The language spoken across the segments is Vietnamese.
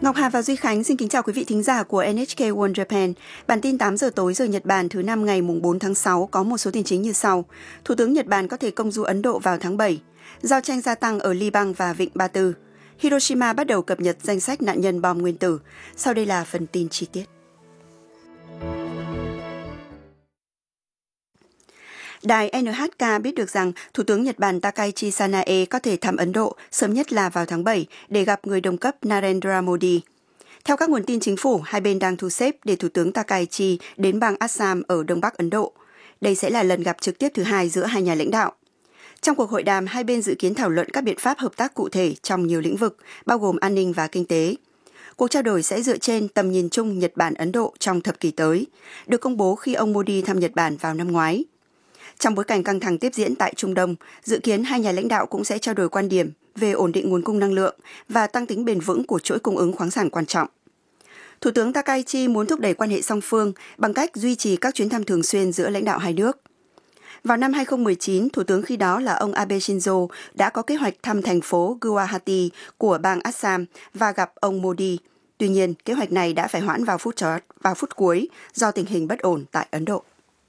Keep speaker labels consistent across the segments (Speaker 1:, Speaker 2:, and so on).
Speaker 1: Ngọc Hà và Duy Khánh xin kính chào quý vị thính giả của NHK World Japan. Bản tin 8 giờ tối giờ Nhật Bản thứ năm ngày 4 tháng 6 có một số tin chính như sau. Thủ tướng Nhật Bản có thể công du Ấn Độ vào tháng 7. Giao tranh gia tăng ở Liban và Vịnh Ba Tư. Hiroshima bắt đầu cập nhật danh sách nạn nhân bom nguyên tử. Sau đây là phần tin chi tiết. Đài NHK biết được rằng Thủ tướng Nhật Bản Takaichi Sanae có thể thăm Ấn Độ sớm nhất là vào tháng 7 để gặp người đồng cấp Narendra Modi. Theo các nguồn tin chính phủ, hai bên đang thu xếp để Thủ tướng Takaichi đến bang Assam ở Đông Bắc Ấn Độ. Đây sẽ là lần gặp trực tiếp thứ hai giữa hai nhà lãnh đạo. Trong cuộc hội đàm, hai bên dự kiến thảo luận các biện pháp hợp tác cụ thể trong nhiều lĩnh vực, bao gồm an ninh và kinh tế. Cuộc trao đổi sẽ dựa trên tầm nhìn chung Nhật Bản-Ấn Độ trong thập kỷ tới, được công bố khi ông Modi thăm Nhật Bản vào năm ngoái. Trong bối cảnh căng thẳng tiếp diễn tại Trung Đông, dự kiến hai nhà lãnh đạo cũng sẽ trao đổi quan điểm về ổn định nguồn cung năng lượng và tăng tính bền vững của chuỗi cung ứng khoáng sản quan trọng. Thủ tướng Takaichi muốn thúc đẩy quan hệ song phương bằng cách duy trì các chuyến thăm thường xuyên giữa lãnh đạo hai nước. Vào năm 2019, Thủ tướng khi đó là ông Abe Shinzo đã có kế hoạch thăm thành phố Guwahati của bang Assam và gặp ông Modi. Tuy nhiên, kế hoạch này đã phải hoãn vào phút cuối do tình hình bất ổn tại Ấn Độ.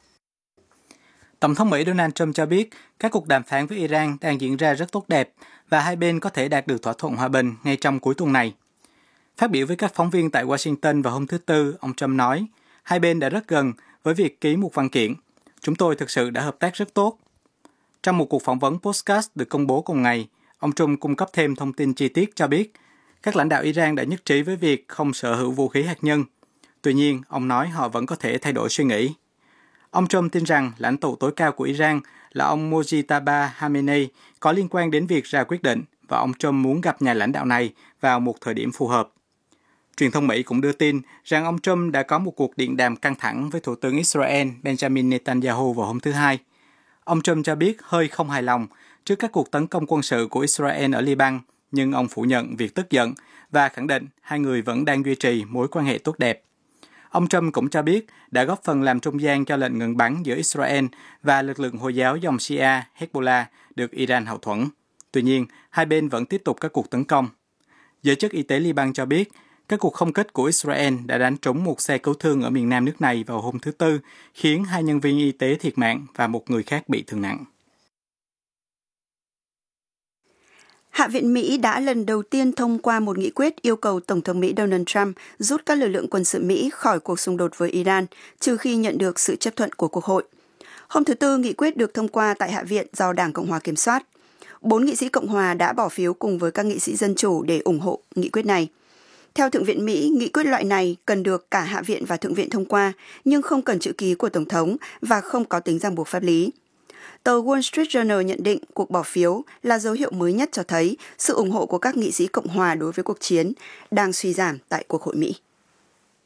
Speaker 2: Tổng thống Mỹ Donald Trump cho biết các cuộc đàm phán với Iran đang diễn ra rất tốt đẹp và hai bên có thể đạt được thỏa thuận hòa bình ngay trong cuối tuần này. Phát biểu với các phóng viên tại Washington vào hôm thứ Tư, ông Trump nói, hai bên đã rất gần với việc ký một văn kiện. Chúng tôi thực sự đã hợp tác rất tốt. Trong một cuộc phỏng vấn podcast được công bố cùng ngày, ông Trump cung cấp thêm thông tin chi tiết cho biết các lãnh đạo Iran đã nhất trí với việc không sở hữu vũ khí hạt nhân. Tuy nhiên, ông nói họ vẫn có thể thay đổi suy nghĩ. Ông Trump tin rằng lãnh tụ tối cao của Iran là ông Mojtaba Khamenei có liên quan đến việc ra quyết định và ông Trump muốn gặp nhà lãnh đạo này vào một thời điểm phù hợp. Truyền thông Mỹ cũng đưa tin rằng ông Trump đã có một cuộc điện đàm căng thẳng với Thủ tướng Israel Benjamin Netanyahu vào hôm thứ Hai. Ông Trump cho biết hơi không hài lòng trước các cuộc tấn công quân sự của Israel ở Liban, nhưng ông phủ nhận việc tức giận và khẳng định hai người vẫn đang duy trì mối quan hệ tốt đẹp. Ông Trump cũng cho biết đã góp phần làm trung gian cho lệnh ngừng bắn giữa Israel và lực lượng Hồi giáo dòng Shia Hezbollah được Iran hậu thuẫn. Tuy nhiên, hai bên vẫn tiếp tục các cuộc tấn công. Giới chức y tế Liban cho biết các cuộc không kích của Israel đã đánh trúng một xe cứu thương ở miền nam nước này vào hôm thứ Tư, khiến 2 nhân viên y tế thiệt mạng và một người khác bị thương nặng.
Speaker 1: Hạ viện Mỹ đã lần đầu tiên thông qua một nghị quyết yêu cầu Tổng thống Mỹ Donald Trump rút các lực lượng quân sự Mỹ khỏi cuộc xung đột với Iran, trừ khi nhận được sự chấp thuận của Quốc hội. Hôm thứ Tư, nghị quyết được thông qua tại Hạ viện do Đảng Cộng hòa kiểm soát. 4 nghị sĩ Cộng hòa đã bỏ phiếu cùng với các nghị sĩ Dân chủ để ủng hộ nghị quyết này. Theo Thượng viện Mỹ, nghị quyết loại này cần được cả Hạ viện và Thượng viện thông qua, nhưng không cần chữ ký của Tổng thống và không có tính ràng buộc pháp lý. Tờ Wall Street Journal nhận định cuộc bỏ phiếu là dấu hiệu mới nhất cho thấy sự ủng hộ của các nghị sĩ Cộng hòa đối với cuộc chiến đang suy giảm tại Quốc hội Mỹ.